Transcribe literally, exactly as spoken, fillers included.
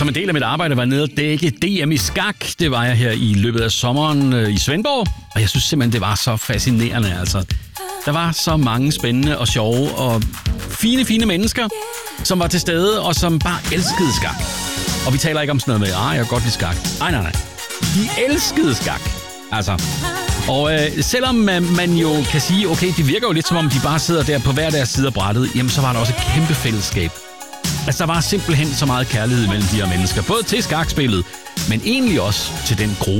Som en del af mit arbejde var jeg nede og dække D M i skak. Det var jeg her i løbet af sommeren øh, i Svendborg. Og jeg synes simpelthen, det var så fascinerende. Altså, der var så mange spændende og sjove og fine, fine mennesker, som var til stede og som bare elskede skak. Og vi taler ikke om sådan noget med, ah, jeg kan godt lide skak. Nej, nej, nej. De elskede skak. Altså. Og øh, selvom man, man jo kan sige, okay, det virker jo lidt som om, de bare sidder der på hver deres side af brættet, jamen så var der også et kæmpe fællesskab. Altså, der var simpelthen så meget kærlighed mellem de her mennesker. Både til skakspillet, men egentlig også til den gruppe